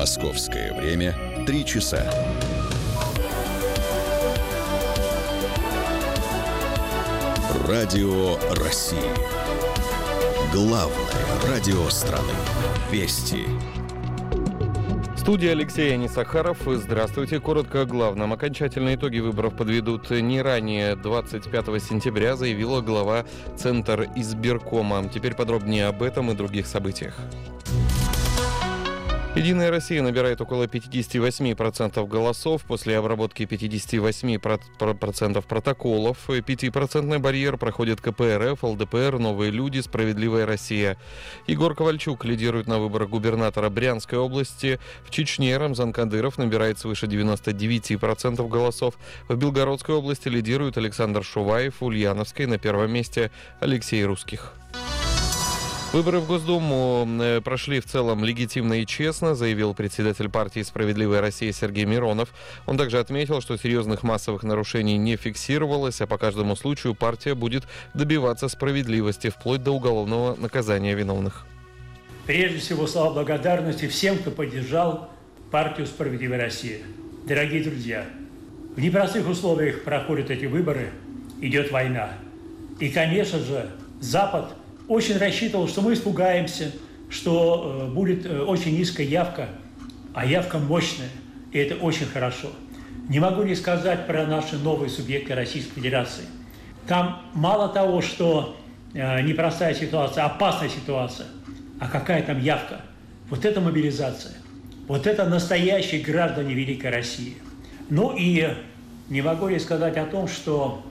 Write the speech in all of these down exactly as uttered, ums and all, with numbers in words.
Московское время три часа. Радио России. Главное радио страны. Вести. Студия Алексей Анисахаров. Здравствуйте. Коротко о главном. Окончательные итоги выборов подведут не ранее двадцать пятого сентября, заявила глава Центризбиркома. Теперь подробнее об этом и других событиях. «Единая Россия» набирает около пятьдесят восемь процентов голосов после обработки пятьдесят восемь процентов протоколов. Пятипроцентный барьер проходит ка пэ эр эф, эл дэ пэ эр, «Новые люди», «Справедливая Россия». Егор Ковальчук лидирует на выборах губернатора Брянской области. В Чечне Рамзан Кадыров набирает свыше девяносто девять процентов голосов. В Белгородской области лидирует Александр Шуваев, в Ульяновской на первом месте Алексей Русских. Выборы в Госдуму прошли в целом легитимно и честно, заявил председатель партии «Справедливая Россия» Сергей Миронов. Он также отметил, что серьезных массовых нарушений не фиксировалось, а по каждому случаю партия будет добиваться справедливости, вплоть до уголовного наказания виновных. Прежде всего, слова благодарности всем, кто поддержал партию «Справедливая Россия». Дорогие друзья, в непростых условиях проходят эти выборы, идет война. И, конечно же, Запад очень рассчитывал, что мы испугаемся, что э, будет э, очень низкая явка, а явка мощная, и это очень хорошо. Не могу не сказать про наши новые субъекты Российской Федерации. Там мало того, что э, непростая ситуация, опасная ситуация, а какая там явка. Вот это мобилизация, вот это настоящие граждане Великой России. Ну и не могу не сказать о том, что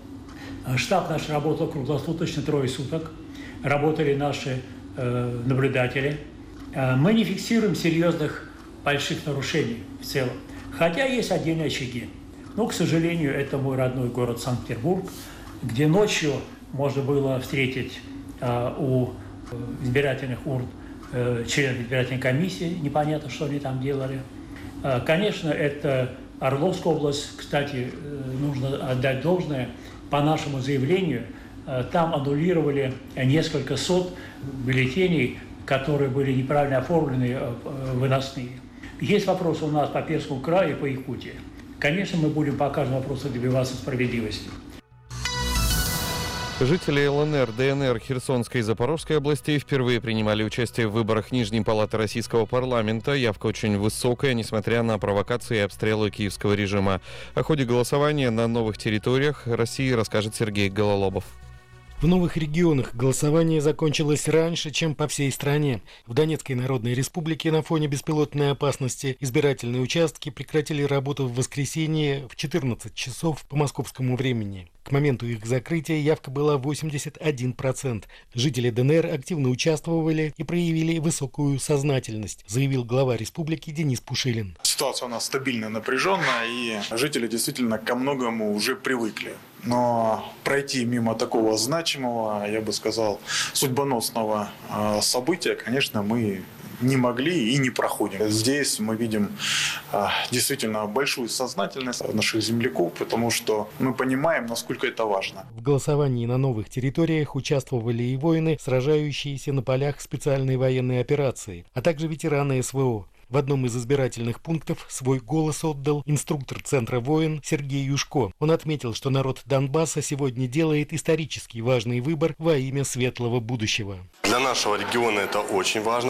штаб наш работал круглосуточно, трое суток. Работали наши э, наблюдатели. Э, мы не фиксируем серьезных больших нарушений в целом. Хотя есть отдельные очаги. Но, к сожалению, это мой родной город Санкт-Петербург, где ночью можно было встретить э, у избирательных урн э, членов избирательной комиссии. Непонятно, что они там делали. Э, конечно, это Орловская область. Кстати, э, нужно отдать должное. По нашему заявлению, там аннулировали несколько сот бюллетеней, которые были неправильно оформлены, выносные. Есть вопросы у нас по Пермскому краю и по Якутии. Конечно, мы будем по каждому вопросу добиваться справедливости. Жители эл эн эр, дэ эн эр Херсонской и Запорожской областей впервые принимали участие в выборах Нижней палаты Российского парламента. Явка очень высокая, несмотря на провокации и обстрелы киевского режима. О ходе голосования на новых территориях России расскажет Сергей Гололобов. В новых регионах голосование закончилось раньше, чем по всей стране. В Донецкой Народной Республике на фоне беспилотной опасности избирательные участки прекратили работу в воскресенье в четырнадцать часов по московскому времени. К моменту их закрытия явка была восемьдесят один процент. Жители дэ эн эр активно участвовали и проявили высокую сознательность, заявил глава республики Денис Пушилин. Ситуация у нас стабильная, напряженная, и жители действительно ко многому уже привыкли. Но пройти мимо такого значимого, я бы сказал, судьбоносного события, конечно, мы не могли и не проходим. Здесь мы видим действительно большую сознательность наших земляков, потому что мы понимаем, насколько это важно. В голосовании на новых территориях участвовали и воины, сражающиеся на полях специальной военной операции, а также ветераны эс вэ о. В одном из избирательных пунктов свой голос отдал инструктор Центра воин Сергей Юшко. Он отметил, что народ Донбасса сегодня делает исторически важный выбор во имя светлого будущего. Для нашего региона это очень важно.